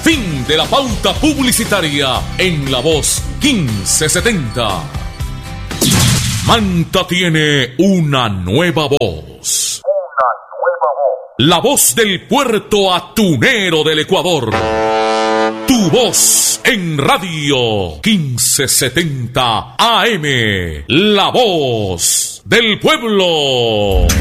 Fin de la pauta publicitaria en La Voz 1570. Manta tiene una nueva voz. La voz del puerto atunero del Ecuador. Tu voz en radio 1570 AM. La voz del pueblo.